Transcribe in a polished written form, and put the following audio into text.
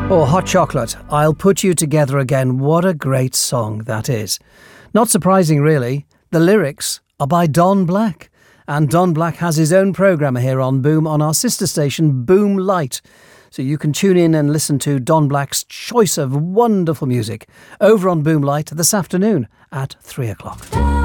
Oh, Hot Chocolate, I'll Put You Together Again. What a great song that is. Not surprising, really. The lyrics are by Don Black. And Don Black has his own programme here on Boom on our sister station, Boom Light. So you can tune in and listen to Don Black's choice of wonderful music over on Boom Light this afternoon at 3 o'clock.